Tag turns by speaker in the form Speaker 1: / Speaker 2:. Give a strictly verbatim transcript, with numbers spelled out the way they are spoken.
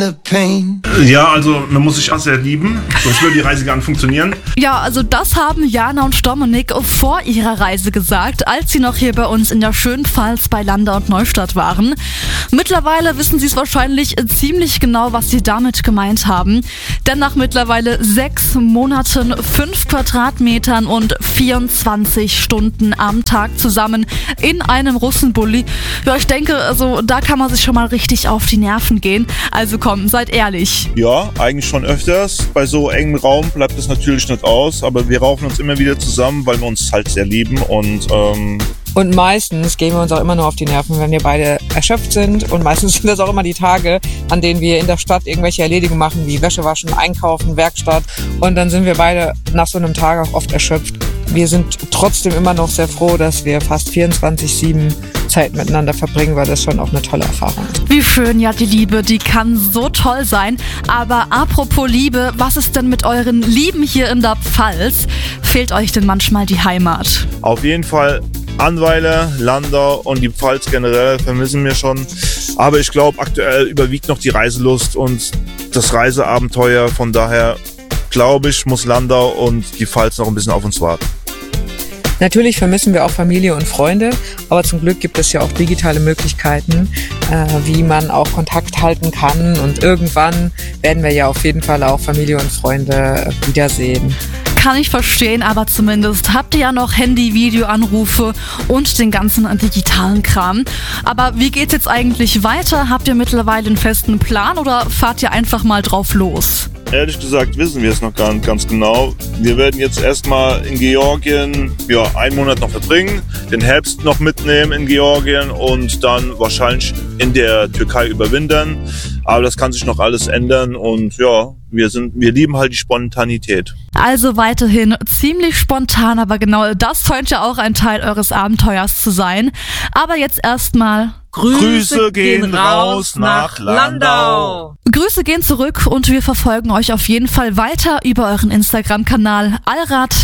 Speaker 1: Ja, also man muss sich auch sehr lieben, sonst würde die Reise gar nicht funktionieren.
Speaker 2: Ja, also das haben Jana und Dominik vor ihrer Reise gesagt, als sie noch hier bei uns in der schönen Pfalz bei Landau und Neustadt waren. Mittlerweile wissen sie es wahrscheinlich ziemlich genau, was sie damit gemeint haben. Denn nach mittlerweile sechs Monaten, fünf Quadratmetern und vierundzwanzig Stunden am Tag zusammen in einem Russenbully. Ja, ich denke, also da kann man sich schon mal richtig auf die Nerven gehen. Also komm, seid ehrlich.
Speaker 3: Ja, eigentlich schon öfters. Bei so engem Raum bleibt es natürlich nicht aus, aber wir raufen uns immer wieder zusammen, weil wir uns halt sehr lieben und ähm
Speaker 4: Und meistens gehen wir uns auch immer nur auf die Nerven, wenn wir beide erschöpft sind. Und meistens sind das auch immer die Tage, an denen wir in der Stadt irgendwelche Erledigungen machen, wie Wäsche waschen, einkaufen, Werkstatt. Und dann sind wir beide nach so einem Tag auch oft erschöpft. Wir sind trotzdem immer noch sehr froh, dass wir fast vierundzwanzig sieben Zeit miteinander verbringen, weil das schon auch eine tolle Erfahrung ist.
Speaker 2: Wie schön, ja, die Liebe, die kann so toll sein. Aber apropos Liebe, was ist denn mit euren Lieben hier in der Pfalz? Fehlt euch denn manchmal die Heimat?
Speaker 3: Auf jeden Fall Annweiler, Landau und die Pfalz generell vermissen wir schon. Aber ich glaube, aktuell überwiegt noch die Reiselust und das Reiseabenteuer. Von daher glaube ich, muss Landau und die Pfalz noch ein bisschen auf uns warten.
Speaker 4: Natürlich vermissen wir auch Familie und Freunde, aber zum Glück gibt es ja auch digitale Möglichkeiten, äh, wie man auch Kontakt halten kann. Und irgendwann werden wir ja auf jeden Fall auch Familie und Freunde wiedersehen.
Speaker 2: Kann ich verstehen, aber zumindest habt ihr ja noch Handy, Videoanrufe und den ganzen digitalen Kram. Aber wie geht's jetzt eigentlich weiter? Habt ihr mittlerweile einen festen Plan oder fahrt ihr einfach mal drauf los?
Speaker 3: Ehrlich gesagt wissen wir es noch gar nicht ganz genau. Wir werden jetzt erstmal in Georgien ja, einen Monat noch verbringen, den Herbst noch mitnehmen in Georgien und dann wahrscheinlich in der Türkei überwintern. Aber das kann sich noch alles ändern und ja, wir sind, wir lieben halt die Spontanität.
Speaker 2: Also weiterhin ziemlich spontan, aber genau das scheint ja auch ein Teil eures Abenteuers zu sein. Aber jetzt erstmal
Speaker 3: Grüße, Grüße gehen raus nach Landau.
Speaker 2: Grüße gehen zurück und wir verfolgen euch auf jeden Fall weiter über euren Instagram-Kanal Allrad